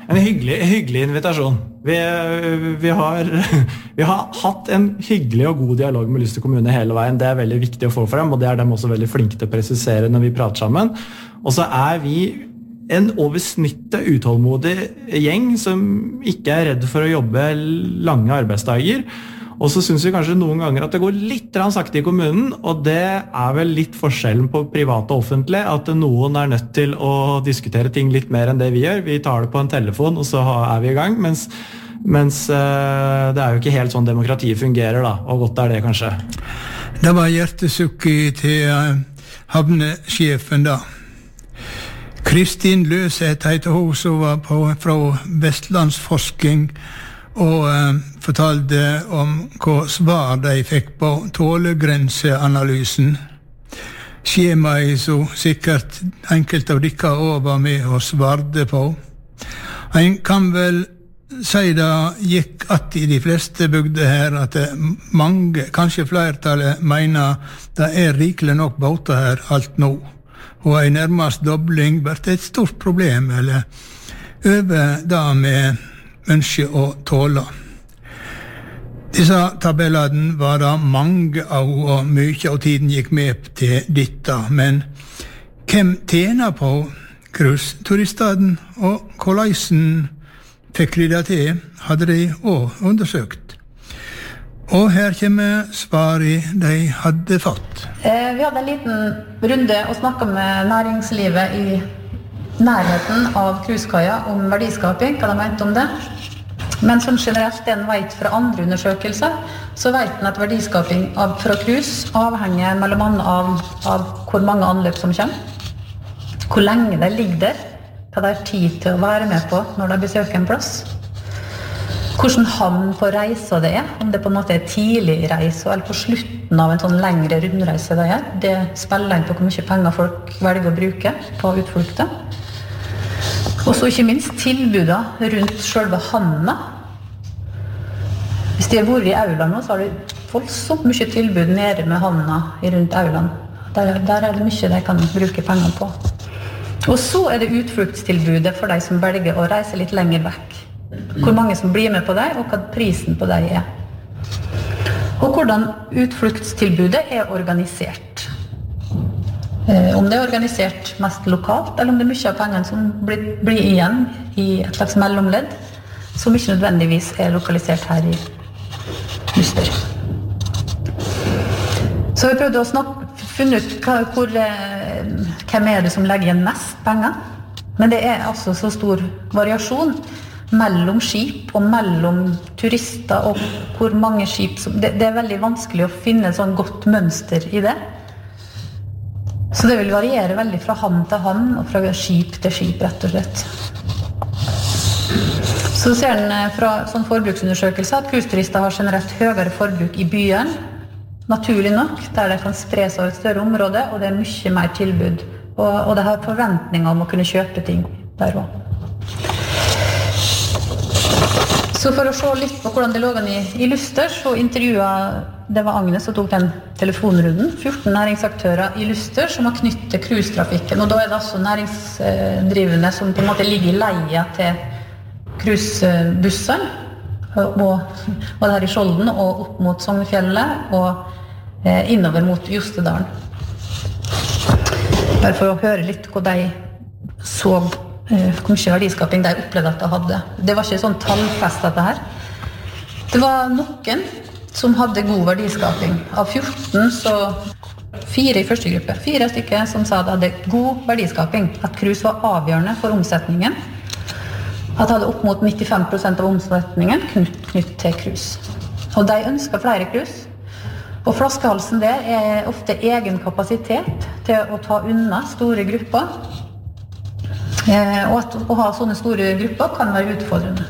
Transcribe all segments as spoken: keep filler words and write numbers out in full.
En hyggelig, hyggelig invitasjon. Vi, vi, har, vi har hatt en hyggelig og god dialog med Luster kommune hele veien. Det er veldig viktig å få frem, og det er de også veldig flinke til å presisere når vi prater sammen. Og så er vi en over snittet utålmodig gjeng som ikke er redd for å jobbe lange arbeidsdager. Og så synes vi kanskje noen ganger at det går litt sakte i kommunen, og det er vel litt forskjellen på privat og offentlig, at noen er nødt til å diskutere ting litt mer enn det vi gjør. Vi tar det på en telefon, og så er vi i gang, mens, mens uh, det er jo ikke helt sånn demokratiet fungerer da, og godt er det kanskje. Det var hjertesukket til uh, havnesjefen da. Kristin Løseth heter hun som var på, fra Vestlandsforsking, og uh, fortalte om hva svar de fikk på tålegrenseanalysen. Skjemaet som sikkert enkelte av dere også var med og svarte på. En kan vel si det gikk att i de fleste bygder her at mange, kanskje flertallet, mener det er rikelig nok båter her alt nå. Og en nærmest dobling blir et stort problem, eller over det med ønske å tåle. Disse tabellene var det mange av, og mye av tiden gikk med til dette, men hvem tjener på cruiseturistene, og hvordan fikk de det til, hadde de også undersøkt. Og her kommer svaret de hadde fått. Eh, vi hadde en liten runde og snakket med næringslivet i nærheten av cruisekaia om verdiskaping, hva de mente om det. Men som generelt den vet fra andre undersøkelser, så vet den at verdiskaping av, fra cruise avhenger mellom annet av, av hvor mange anløp som kommer, hvor lenge de ligger der, hva de har tid til å være med på når de besøker en plass, hvordan havn på reise det er, om det på en måte er tidlig i reise eller på slutten av en sånn lengre rundreise det er. Det spiller inn på hvor mye penger folk velger å bruke på utflukter. Og så ikke minst tilbudet rundt selve havna. Hvis de har vært i aula nå, så har de voldsomt mye tilbud nede med havna rundt aulaen. Der, der er det mye de kan bruke penger på. Og så er det utfluktstilbudet for de som velger å reise litt lenger vekk. Hvor mange som blir med på det, og hva prisen på det er. Og hvordan utfluktstilbudet er organisert. Eh, om det er organisert mest lokalt, eller om det er mye av pengene som blir, blir igjen i et slags mellomledd, som ikke nødvendigvis er lokalisert her i Luster. Så vi prøvde å snakke, finne ut hva, hvor, eh, hvem er det som legger igjen mest penger. Men det er altså så stor variasjon mellom skip og mellom turister, og hvor mange skip som, det, det er veldig vanskelig å finne et sånn godt mønster i det. Så det vil variere veldig fra havn til havn og fra skip til skip, rett og slett. Så ser den fra sånn forbruksundersøkelse at cruiseturister har generelt høyere forbruk i byen, naturlig nok, der det kan spre seg over et større område, og det er mye mer tilbud. Og, og det har forventninger om å kunne kjøpe ting der også. Så for å se litt på hvordan det lå an i, i Luster, så intervjuet, det var Agnes som tok den telefonrunden, fjorten næringsaktører i Luster som har knyttet cruisetrafikken, og da er det altså næringsdrivende som på en måte ligger i leia til cruisebussene, og, og der i Skjolden, og opp mot Sognefjellet, og eh, innover mot Jostedalen. Bare for å høre litt hva de så, hvor mye verdiskaping de opplevde at de hadde. Det var ikke sånn tallfest dette her. Det var noen som hadde god verdiskaping. Av fjorten, så fire i første gruppe. Fire stykker som sa at de hadde god verdiskaping. At cruise var avgjørende for omsetningen. At de hadde opp mot nittifem prosent av omsetningen knytt til cruise. Og de ønsket flere cruise. Og flaskehalsen der er ofte egen kapasitet til å ta unna store grupper. Og at å ha sånne store grupper kan være utfordrende.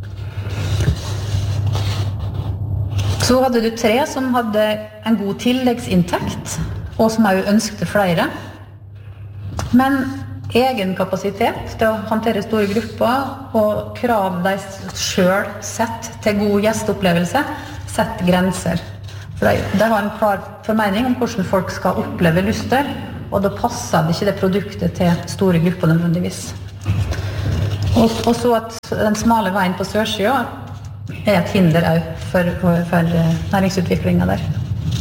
Så hadde du tre som hadde en god tilleggsinntekt, og som også ønsket flere. Men egen kapasitet til å håndtere store grupper, og krav de selv sett til god gjesteopplevelse, sett grenser. For de, de har en klar formening om hvordan folk skal oppleve Luster, og da passer det ikke det produktet til store grupper nødvendigvis. Og, og så at den smale veien på sørsida er et hinder for, for, for næringsutviklingen der.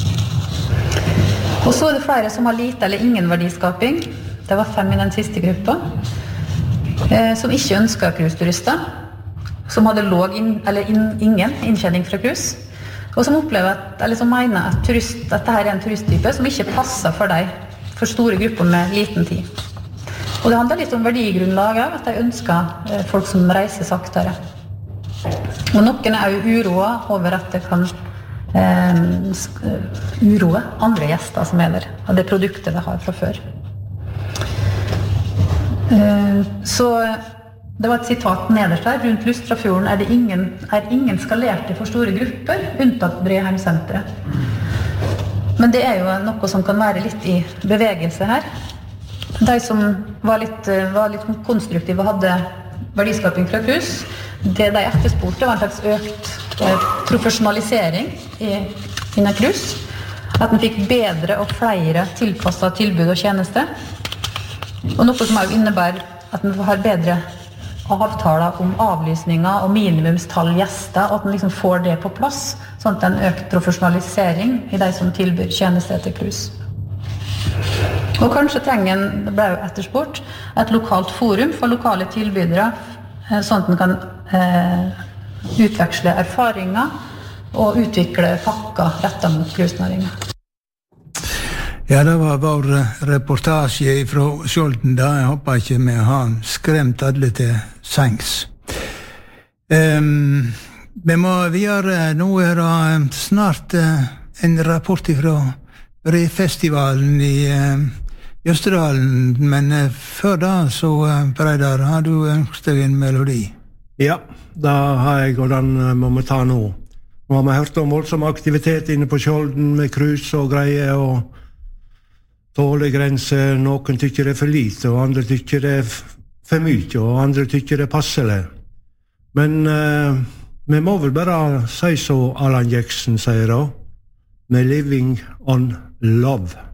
Og så er det flere som har lite eller ingen verdiskaping. Det var fem i den siste gruppa, eh, som ikke ønsker cruiseturister, som hadde låg inn, eller inn, ingen inntjening fra cruise, og som opplever at, eller som mener at, turist, at dette er en turisttype som ikke passer for deg, for store grupper med liten tid. Og det handler litt om verdigrunnlaget, at de ønsker eh, folk som reiser saktere. Og noen er jo uroet over at det kan eh, uroe andre gjester som er der, av det produktet de har fra før. Eh, så det var et sitat nederst her, rundt Lustrafjorden er det ingen, er ingen skalerte for store grupper, unntatt Breheim-senteret. Men det er jo noe som kan være litt i bevegelse her. De som var litt, var litt konstruktive og hadde verdiskaping fra cruise, det de etterspurte var en slags økt eh, profesjonalisering i, innen cruise. At man fikk bedre og flere tilpasset tilbud og tjenester. Og noe som også innebærer at man har bedre avtaler om avlysninger og minimumstall gjester, og at man liksom får det på plass, sånn at det er en økt profesjonalisering i de som tilbyr tjenester til cruise. Og kanskje trenger en, det ble jo etterspurt, et lokalt forum for lokale tilbydere, sånn at man kan eh, utveksle erfaringer og utvikle pakker rettet mot cruisenæringen. Ja, det var vår reportasje fra Skjolden da. Jeg håper ikke vi har skremt alle til sengs. Um, vi må videre. Nå er det snart uh, en rapport fra Brefestivalen i uh, Østerdalen, men uh, før da så, uh, Breidar, har du ønsket deg en melodi? Ja, da har jeg, og den uh, må vi ta nå. Nå har vi hørt om voldsom aktivitet inne på Skjolden med cruise og greier, og tålegrenser. Noen tykker det er for lite, og andre tykker det er for mye, og andre tykker det er passelig. Men uh, vi må vel bare si så Alan Jackson sier da, med Living on Love.